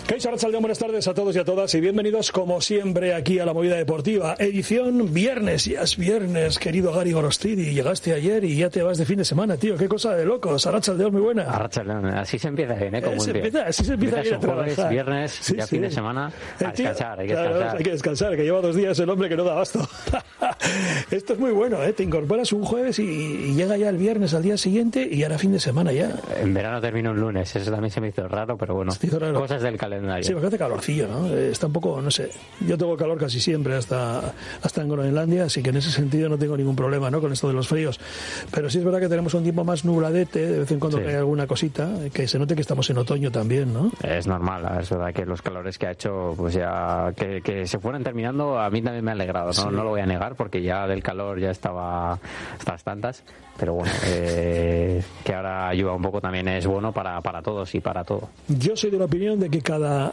Kaixo Arratsaldeon, buenas tardes a todos y a todas y bienvenidos como siempre aquí a la Movida Deportiva, edición viernes. Ya es viernes, querido Gary Gorostidi, llegaste ayer y ya te vas de fin de semana, tío, qué cosa de locos. Arratsaldeon, muy buena. Arratsaldeon, así se empieza bien, como así se empieza bien a jueves, trabajar. viernes, sí, ya sí. Fin de semana, a descansar, hay que claro, descansar. Hay que descansar, que lleva 2 días el hombre que no da abasto. Esto es muy bueno, te incorporas un jueves y llega ya el viernes al día siguiente y ahora fin de semana ya. En verano termino un lunes, eso también se me hizo raro, pero bueno, cosas del calendario. Sí, porque hace calorcillo, ¿no? Está un poco, no sé, yo tengo calor casi siempre hasta en Groenlandia, así que en ese sentido no tengo ningún problema, ¿no?, con esto de los fríos. Pero sí es verdad que tenemos un tiempo más nubladete, de vez en cuando cae alguna cosita, que se note que estamos en otoño también, ¿no? Es normal, es verdad que los calores que ha hecho, pues ya que se fueran terminando, a mí también me ha alegrado, ¿no? Sí. No lo voy a negar, porque ya del calor ya estaba hasta las tantas, pero bueno, que ahora llueva un poco también es bueno para todos y para todo. Yo soy de la opinión de que cada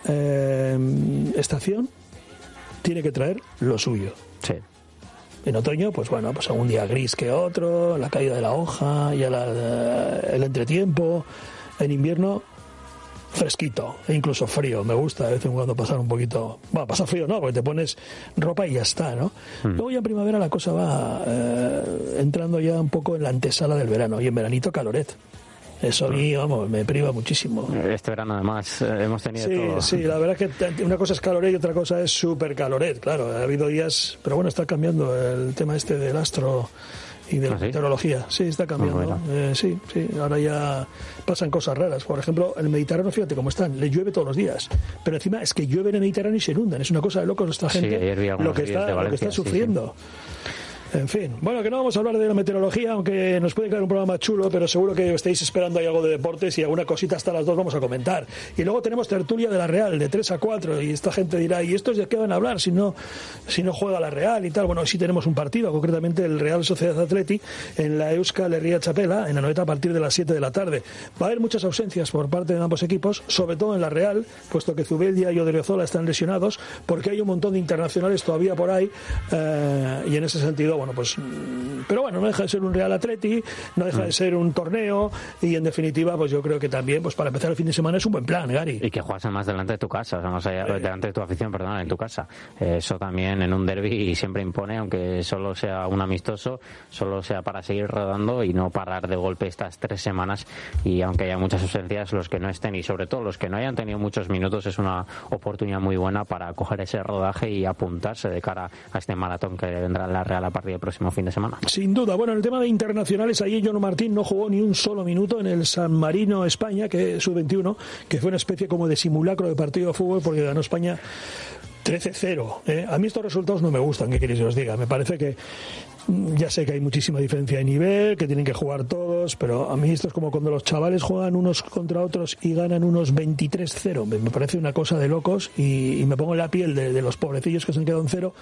estación tiene que traer lo suyo. Sí. En otoño, pues bueno, pues algún día gris que otro, la caída de la hoja, ya el entretiempo. En invierno, fresquito e incluso frío. Me gusta de vez en cuando pasar un poquito. Bueno, pasa frío no, porque te pones ropa y ya está, ¿no? Luego ya en primavera la cosa va entrando ya un poco en la antesala del verano. Y en veranito, caloret. Eso a mí, vamos, me priva muchísimo. Este verano, además, hemos tenido todo. Sí, la verdad es que una cosa es caloret y otra cosa es super caloret, claro. Ha habido días, pero bueno, está cambiando el tema este del astro y de la meteorología. Sí, está cambiando. Bueno. Sí, ahora ya pasan cosas raras. Por ejemplo, el Mediterráneo, fíjate cómo están, le llueve todos los días. Pero encima es que llueve en el Mediterráneo y se inundan. Es una cosa de locos esta gente, lo que está sufriendo. En fin, bueno, que no vamos a hablar de la meteorología, aunque nos puede quedar un programa chulo, pero seguro que estáis esperando ahí algo de deportes y alguna cosita hasta las 2 vamos a comentar. Y luego tenemos tertulia de la Real, de 3 a 4, y esta gente dirá, ¿y estos de qué van a hablar si no juega la Real y tal? Bueno, sí tenemos un partido, concretamente el Real Sociedad Athletic en la Euskal Herria Txapela, en Anoeta a partir de las 7 de la tarde. Va a haber muchas ausencias por parte de ambos equipos, sobre todo en la Real, puesto que Zubeldia y Odriozola están lesionados, porque hay un montón de internacionales todavía por ahí, y en ese sentido, bueno, pues, pero bueno, no deja de ser un Real Athletic, no deja de ser un torneo, y en definitiva, pues yo creo que también, pues para empezar el fin de semana es un buen plan, Gary. Y que juegas más delante de tu casa, o sea, más allá, delante de tu afición, perdón, en tu casa. Eso también en un derbi siempre impone, aunque solo sea un amistoso, solo sea para seguir rodando y no parar de golpe estas 3 semanas. Y aunque haya muchas ausencias, los que no estén y sobre todo los que no hayan tenido muchos minutos, es una oportunidad muy buena para coger ese rodaje y apuntarse de cara a este maratón que vendrá en la Real a partir del próximo fin de semana. Sin duda. Bueno, en el tema de internacionales, ayer Jono Martín no jugó ni un solo minuto en el San Marino España, que es sub-21, que fue una especie como de simulacro de partido de fútbol porque ganó España 13-0. A mí estos resultados no me gustan, ¿qué queréis que os diga? Me parece que ya sé que hay muchísima diferencia de nivel, que tienen que jugar todos, pero a mí esto es como cuando los chavales juegan unos contra otros y ganan unos 23-0. Me parece una cosa de locos y me pongo en la piel de los pobrecillos que se han quedado en cero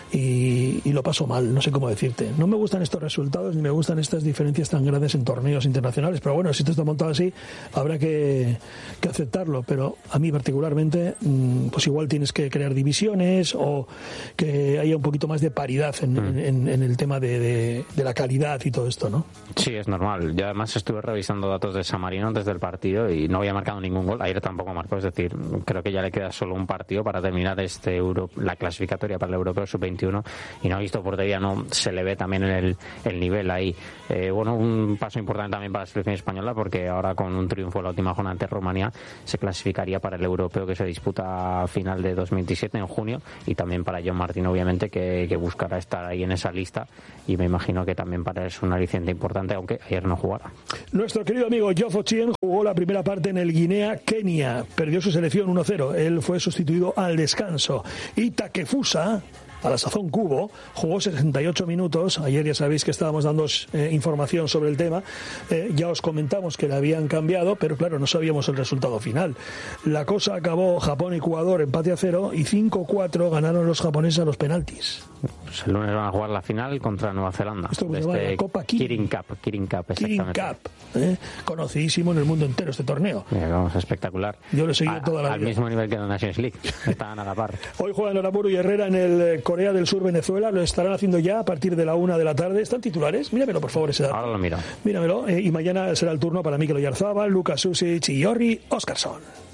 y lo paso mal, no sé cómo decirte. No me gustan estos resultados ni me gustan estas diferencias tan grandes en torneos internacionales, pero bueno, si esto está montado así, habrá que aceptarlo, pero a mí particularmente, pues igual tienes que crear divisiones o que haya un poquito más de paridad en el tema de la calidad y todo esto, ¿no? Sí, es normal. Yo además estuve revisando datos de San Marino antes del partido y no había marcado ningún gol. Ayer tampoco marcó, es decir, creo que ya le queda solo un partido para terminar la clasificatoria para el Europeo Sub-21 y no ha visto portería, no se le ve también en el nivel ahí. Bueno, un paso importante también para la selección española porque ahora con un triunfo en la última jornada ante Rumanía se clasificaría para el Europeo que se disputa a final de 2027 en junio y también para John Martín obviamente que buscará estar ahí en esa lista y me imagino que también para él es un aliciente importante, aunque ayer no jugara. Nuestro querido amigo Geoff Ochieng jugó la primera parte en el Guinea-Kenia, perdió su selección 1-0, él fue sustituido al descanso y Takefusa, a la sazón Cubo, jugó 68 minutos. Ayer ya sabéis que estábamos dando información sobre el tema. Ya os comentamos que le habían cambiado, pero claro, no sabíamos el resultado final. La cosa acabó Japón-Ecuador empate a 0 y 5-4 ganaron los japoneses a los penaltis. Pues el lunes van a jugar la final contra Nueva Zelanda. Esto es la Copa Kirin Cup. Kirin Cup, conocidísimo en el mundo entero este torneo. Vamos, espectacular. Yo lo seguí toda la vida. Al mismo nivel que en la Nations League. Estaban a la par. Hoy juegan Aramburu y Herrera en el Corea del Sur Venezuela, lo estarán haciendo ya a partir de la 1 de la tarde. ¿Están titulares? Míramelo, por favor, ese dato. Ahora lo miro. Míramelo. Y mañana será el turno para Mikel Oyarzabal, Lucas Susic y Jorri Oskarsson.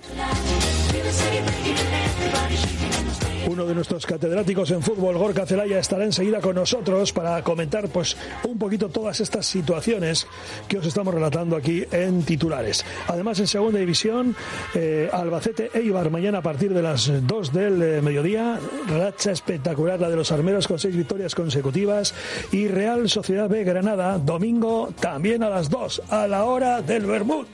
Uno de nuestros catedráticos en fútbol, Gorka Zelaya, estará enseguida con nosotros para comentar pues un poquito todas estas situaciones que os estamos relatando aquí en titulares. Además, en segunda división, Albacete Eibar mañana a partir de las 2 del mediodía, racha espectacular la de los armeros con 6 victorias consecutivas, y Real Sociedad B Granada domingo también a las 2 a la hora del vermut.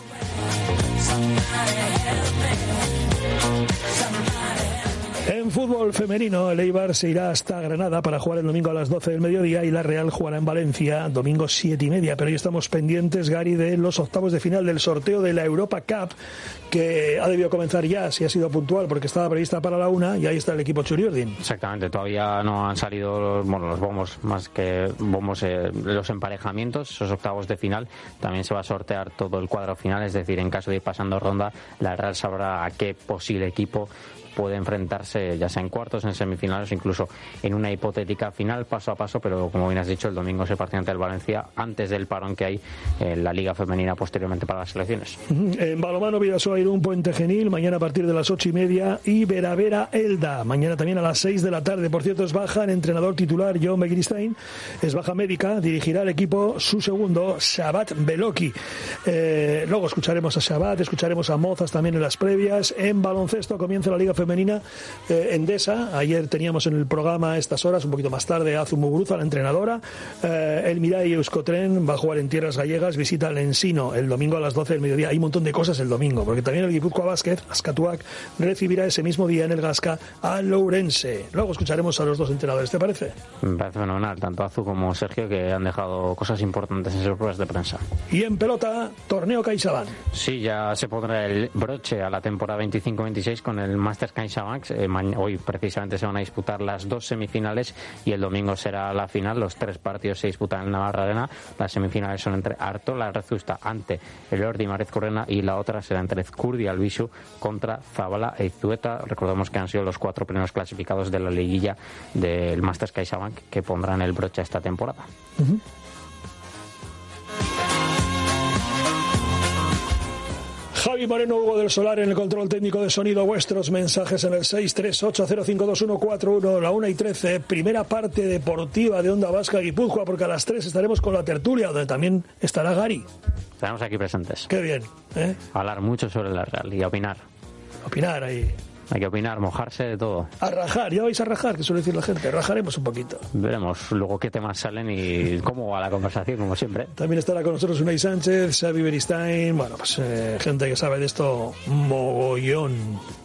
En fútbol femenino, el Eibar se irá hasta Granada para jugar el domingo a las 12 del mediodía y la Real jugará en Valencia domingo 7:30. Pero hoy estamos pendientes, Gary, de los octavos de final del sorteo de la Europa Cup, que ha debido comenzar ya, si ha sido puntual, porque estaba prevista para la 1, y ahí está el equipo Txuri-Urdin. Exactamente, todavía no han salido los bombos, más que bombos, los emparejamientos, esos octavos de final. También se va a sortear todo el cuadro final, es decir, en caso de ir pasando ronda, la Real sabrá a qué posible equipo puede enfrentarse, ya sea en cuartos, en semifinales o incluso en una hipotética final, paso a paso. Pero como bien has dicho, el domingo se partió ante el Valencia antes del parón que hay en la Liga Femenina posteriormente para las selecciones. En balonmano, Vidasoa Irún Puente Genil mañana a partir de las 8:30 y Veravera Elda mañana también a las 6 de la tarde. Por cierto, es baja el entrenador titular John Begristein, es baja médica, dirigirá el equipo su segundo, Shabat Beloki. Luego escucharemos a Shabat, escucharemos a Mozas también en las previas. En baloncesto comienza la Liga Femenina Endesa. Ayer teníamos en el programa a estas horas, un poquito más tarde, a Azu Muguruza, la entrenadora. El Mirai Euskotren va a jugar en tierras gallegas, visita el Ensino el domingo a las 12 del mediodía. Hay un montón de cosas el domingo, porque también el Guipúzcoa Basket, Askatuak, recibirá ese mismo día en el Gasca a Lourense. Luego escucharemos a los dos entrenadores, ¿te parece? Me parece fenomenal, tanto Azu como Sergio, que han dejado cosas importantes en sus pruebas de prensa. Y en pelota, torneo CaixaBank. Sí, ya se pondrá el broche a la temporada 25-26 con el Masters CaixaBank. Hoy precisamente se van a disputar las 2 semifinales y el domingo será la final. Los 3 partidos se disputan en Navarra Arena. Las semifinales son entre Artola Rezusta ante el Ordi Marezcurrena y la otra será entre Ezcurdi Albisu contra Zabala e Izueta. Recordemos que han sido los 4 primeros clasificados de la liguilla del Masters CaixaBank que pondrán el broche a esta temporada. Javi Moreno, Hugo del Solar en el control técnico de sonido. Vuestros mensajes en el 638052141, la 1:13, primera parte deportiva de Onda Vasca Guipúzcoa, porque a las 3 estaremos con la tertulia, donde también estará Gary. Estaremos aquí presentes. Qué bien, ¿eh? Hablar mucho sobre la Real y opinar. Opinar ahí. Hay que opinar, mojarse de todo. A rajar, ya vais a rajar, que suele decir la gente. Rajaremos un poquito. Veremos luego qué temas salen y cómo va la conversación, como siempre. También estará con nosotros Unai Sánchez, Xavi Beristain, bueno, pues gente que sabe de esto mogollón.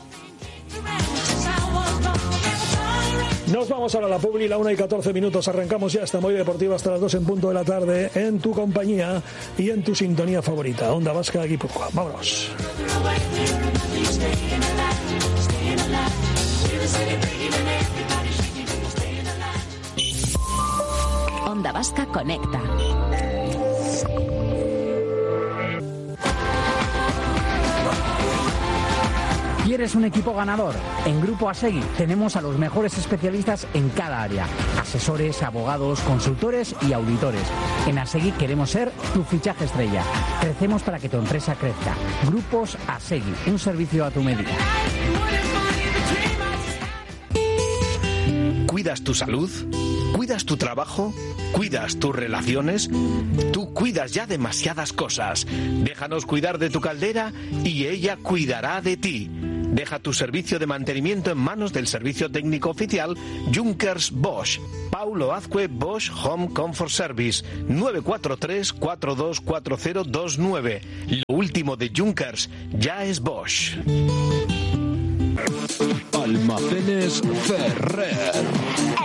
Nos vamos ahora a la publi, la 1:14. Arrancamos ya esta movida deportiva hasta las 2 en punto de la tarde, en tu compañía y en tu sintonía favorita. Onda Vasca Guipúzcoa. Vámonos. Onda Vasca conecta. ¿Quieres un equipo ganador? En Grupo Asegui tenemos a los mejores especialistas en cada área. Asesores, abogados, consultores y auditores. En Asegui queremos ser tu fichaje estrella. Crecemos para que tu empresa crezca. Grupos Asegui, un servicio a tu medida. ¿Cuidas tu salud? ¿Cuidas tu trabajo? ¿Cuidas tus relaciones? Tú cuidas ya demasiadas cosas. Déjanos cuidar de tu caldera y ella cuidará de ti. Deja tu servicio de mantenimiento en manos del servicio técnico oficial Junkers Bosch. Paulo Azcue Bosch Home Comfort Service, 943-424029. Lo último de Junkers ya es Bosch. Almacenes Ferrer.